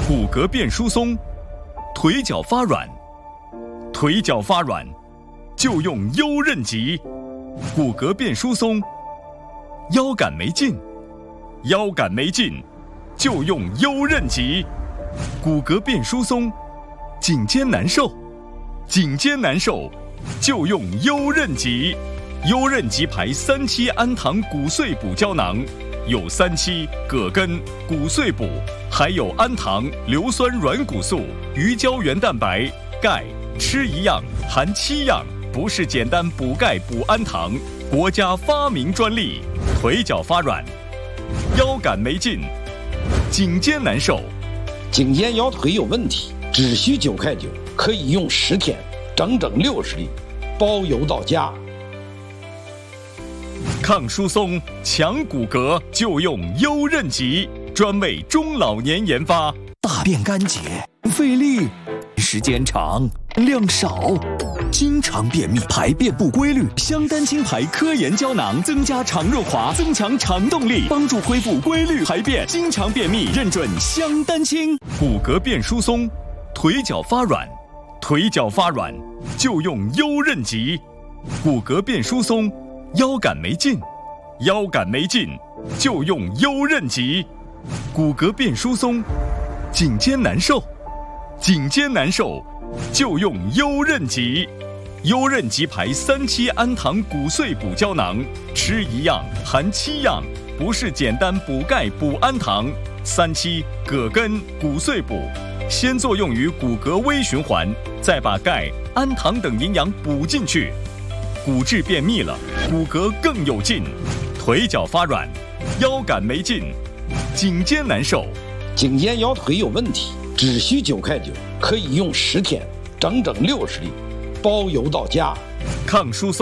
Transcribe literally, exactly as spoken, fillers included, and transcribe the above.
骨骼变疏松，腿脚发软，腿脚发软就用优韧极。骨骼变疏松，腰杆没劲，腰杆没劲就用优韧极。骨骼变疏松，颈肩难受，颈肩难受就用优韧极。优韧极牌三七氨糖骨碎补胶囊，有三七、葛根、骨碎补，还有氨糖、硫酸软骨素、鱼胶原蛋白、钙，吃一样含七样，不是简单补钙补氨糖，国家发明专利。腿脚发软，腰杆没劲，颈肩难受， 颈肩腰腿有问题，只需九块九，可以用十天，整整六十粒，包邮到家。 抗疏松、强骨骼就用优韧极，专为中老年研发。 大便干结，费力，时间长，量少，经常便秘，排便不规律。香丹清牌科研胶囊增加肠润滑，增强肠动力，帮助恢复规律排便。经常便秘，认准香丹清。 骨骼变疏松，腿脚发软，腿脚发软就用优韧极。骨骼变疏松，腰杆没劲，腰杆没劲就用优韧极。骨骼变疏松，颈肩难受，颈肩难受就用优韧极。优韧极牌三七氨糖骨碎补胶囊，吃一样含七样，不是简单补钙补氨糖。三七、葛根、骨碎补，先作用于骨骼微循环，再把钙、氨糖等营养补进去。骨质便秘了，骨骼更有劲。腿脚发软，腰杆没劲，颈肩难受， 颈肩腰腿有问题，只需九块九，可以用十天，整整六十粒，包邮到家。 抗疏松。